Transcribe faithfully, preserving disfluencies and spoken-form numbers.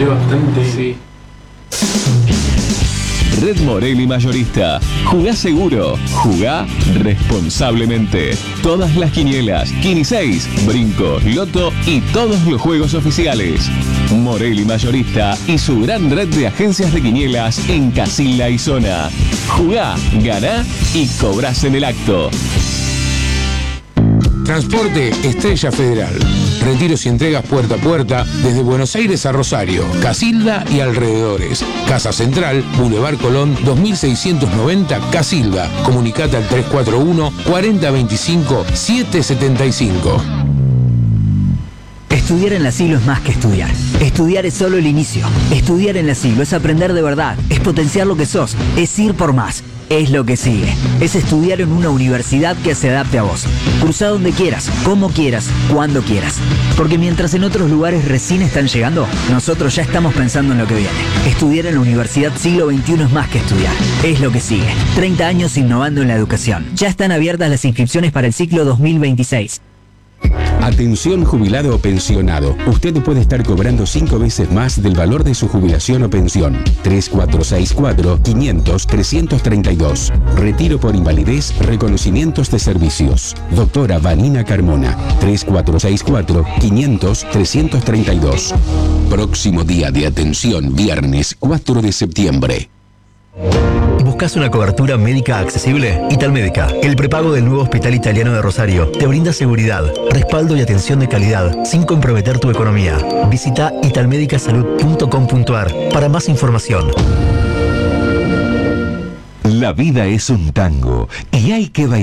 salió bastante. Sí. Red Morelli Mayorista. Jugá seguro, jugá responsablemente. Todas las quinielas, quiniseis, brincos, loto y todos los juegos oficiales. Morelli Mayorista y su gran red de agencias de quinielas en Casilda y zona. Jugá, ganá y cobrás en el acto. Transporte Estrella Federal. Retiros y entregas puerta a puerta desde Buenos Aires a Rosario, Casilda y alrededores. Casa Central, Boulevard Colón dos mil seiscientos noventa, Casilda. Comunicate al tres cuatro uno, cuarenta veinticinco, setecientos setenta y cinco. Estudiar en la Siglo es más que estudiar. Estudiar es solo el inicio. Estudiar en la Siglo es aprender de verdad, es potenciar lo que sos, es ir por más. Es lo que sigue. Es estudiar en una universidad que se adapte a vos. Cruzá donde quieras, como quieras, cuando quieras. Porque mientras en otros lugares recién están llegando, nosotros ya estamos pensando en lo que viene. Estudiar en la Universidad Siglo veintiuno es más que estudiar. Es lo que sigue. treinta años innovando en la educación. Ya están abiertas las inscripciones para el ciclo dos mil veintiséis. Atención jubilado o pensionado. Usted puede estar cobrando cinco veces más del valor de su jubilación o pensión. tres cuatro seis cuatro, quinientos, trescientos treinta y dos. Retiro por invalidez, reconocimientos de servicios. Doctora Vanina Carmona. tres cuatro seis cuatro, quinientos, trescientos treinta y dos. Próximo día de atención, viernes cuatro de septiembre. ¿Buscas una cobertura médica accesible? Italmédica, el prepago del nuevo Hospital Italiano de Rosario, te brinda seguridad, respaldo y atención de calidad, sin comprometer tu economía. Visita italmedicasalud punto com punto ar para más información. La vida es un tango y hay que bailar.